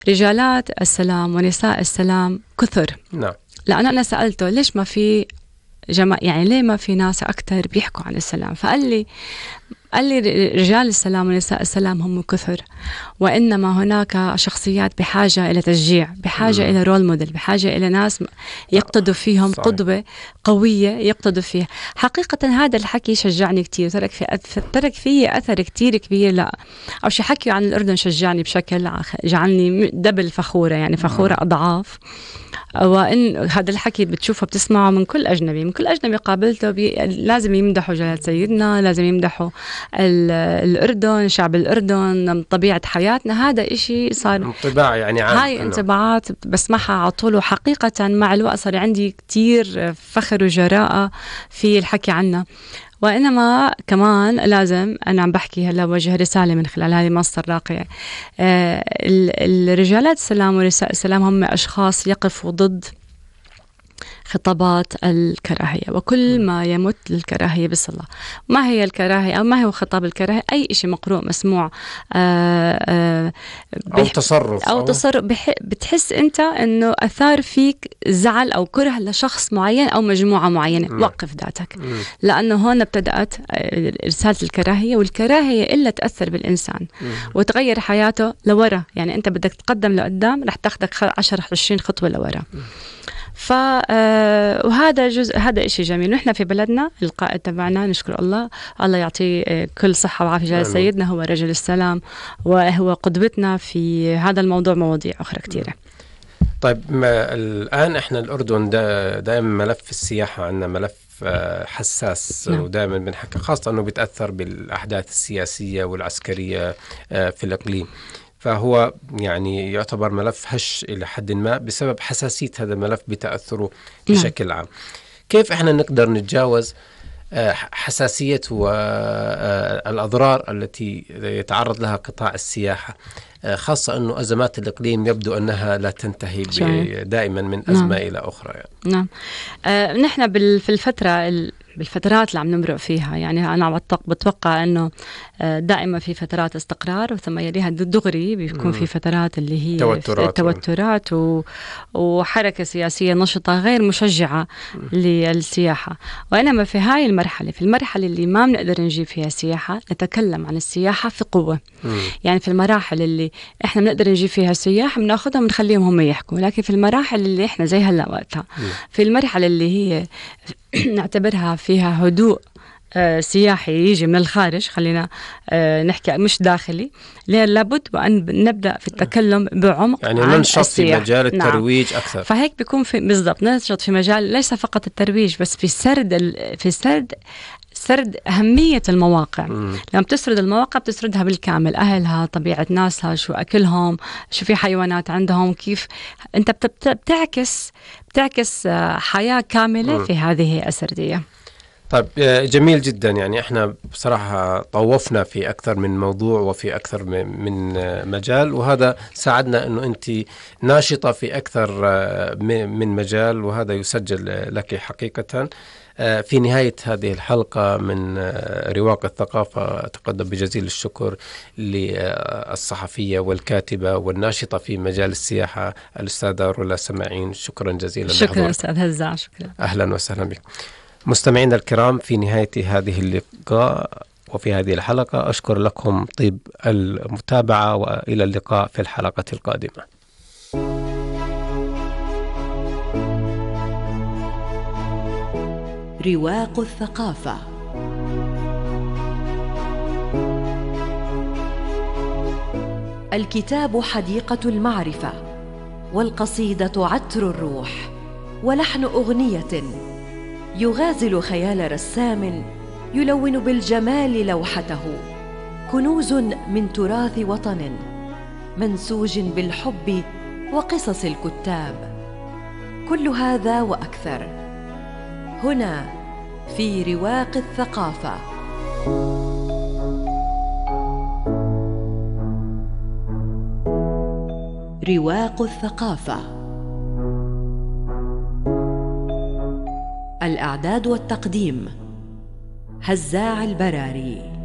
رجالات السلام ونساء السلام كثر. نعم. لأن أنا سألته ليش ما في يعني ليه ما في ناس أكتر بيحكوا عن السلام؟ فقال لي رجال السلام ونساء السلام هم كثر، وإنما هناك شخصيات بحاجة إلى تشجيع، بحاجة إلى رول موديل، بحاجة إلى ناس يقتدوا فيهم. صحيح. قدوة قوية يقتدوا فيها. حقيقة هذا الحكي شجعني كتير، ترك فيه أثر كتير كبير. لا أو شي حكي عن الأردن شجعني بشكل جعلني دبل فخورة، يعني فخورة أضعاف. وإن هذا الحكي بتشوفه بتسمعه من كل أجنبي قابلته لازم يمدحوا جلالة سيدنا، لازم يمدحوا الأردن، شعب الأردن، طبيعة حياتنا. هذا إشي صار انطباع يعني عام. هاي انطباعات بسمعها على طول، وحقيقة مع الوقت صار عندي كتير فخر وجراءة في الحكي عنه. وإنما كمان لازم أنا عم بحكي هلا وجه رسالة من خلال هذه المنصة الراقية. الرجالات السلام ونساء السلام هم أشخاص يقفوا ضد خطابات الكراهية وكل ما يمت للكراهية بالصلاة. ما هي الكراهية أو ما هو خطاب الكراهية؟ أي شيء مقروء مسموع أو تصرف بتحس أنت أنه أثار فيك زعل أو كره لشخص معين أو مجموعة معينة. وقف ذاتك، لأنه هون ابتدأت رسالة الكراهية. والكراهية إلا تأثر بالإنسان وتغير حياته لورا. يعني أنت بدك تقدم لقدام رح تاخدك 10-20 خطوة لورا. وهذا جزء، هذا إشي جميل. نحن في بلدنا القائد تبعنا نشكر الله يعطيه كل صحة وعافية، جلالة سيدنا هو رجل السلام وهو قدوتنا في هذا الموضوع، مواضيع أخرى كتيرة. طيب الآن إحنا الأردن دائما ملف السياحة عندنا ملف حساس. نعم. ودائما بنحكي خاصة أنه بيتأثر بالأحداث السياسية والعسكرية في الإقليم، فهو يعني يعتبر ملف هش إلى حد ما بسبب حساسية هذا الملف بتأثره بشكل عام. كيف إحنا نقدر نتجاوز حساسية والأضرار التي يتعرض لها قطاع السياحة، خاصة أنه أزمات الإقليم يبدو أنها لا تنتهي دائما من أزمة إلى أخرى يعني. نعم. نحن في بالفترات اللي عم نمرق فيها، يعني أنا بتوقع أنه دائما في فترات استقرار ثم يليها دغري بيكون في فترات اللي هي توترات وحركة سياسية نشطة غير مشجعة للسياحة. وإنما في هاي المرحلة، في المرحلة اللي ما بنقدر نجيب فيها سياحة، نتكلم عن السياحة في قوة. يعني في المراحل اللي إحنا بنقدر نجيب فيها سياح بناخدهم بنخليهم هم يحكوا، لكن في المراحل اللي إحنا زي هلأ وقتها، في المرحلة اللي هي نعتبرها فيها هدوء سياحي يجي من الخارج، خلينا نحكي مش داخلي، لابد وأن نبدأ في التكلم بعمق، يعني ننشط في مجال الترويج. نعم. أكثر. فهيك بيكون بالضبط ننشط في مجال ليس فقط الترويج بس في سرد أهمية المواقع. لما بتسرد المواقع بتسردها بالكامل، أهلها، طبيعة ناسها، شو أكلهم، شو في حيوانات عندهم، كيف أنت بتعكس حياة كاملة في هذه السردية. طيب جميل جدا. يعني احنا بصراحة طوفنا في أكثر من موضوع وفي أكثر من مجال، وهذا ساعدنا أنه أنت ناشطة في أكثر من مجال، وهذا يسجل لك حقيقة. في نهاية هذه الحلقة من رواق الثقافة أتقدم بجزيل الشكر للصحفية والكاتبة والناشطة في مجال السياحة الأستاذة رولا سماعين. شكرا جزيلا. شكرا أستاذ هزاع. شكرا. أهلا وسهلا بك. مستمعينا الكرام، في نهاية هذه اللقاء وفي هذه الحلقة أشكر لكم طيب المتابعة، وإلى اللقاء في الحلقة القادمة. رواق الثقافة. الكتاب حديقة المعرفة، والقصيدة عطر الروح، ولحن أغنية يغازل خيال رسام يلون بالجمال لوحته. كنوز من تراث وطن منسوج بالحب وقصص الكتاب. كل هذا وأكثر هنا في رواق الثقافة. رواق الثقافة. الإعداد والتقديم هزاع البراري.